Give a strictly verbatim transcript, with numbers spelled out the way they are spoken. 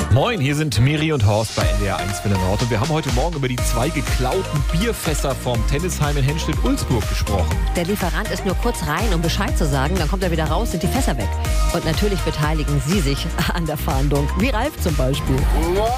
Moin, hier sind Miri und Horst bei N D R eins Welle Nord und wir haben heute Morgen über die zwei geklauten Bierfässer vom Tennisheim in Henstedt-Ulzburg gesprochen. Der Lieferant ist nur kurz rein, um Bescheid zu sagen, dann kommt er wieder raus, sind die Fässer weg. Und natürlich beteiligen Sie sich an der Fahndung, wie Ralf zum Beispiel.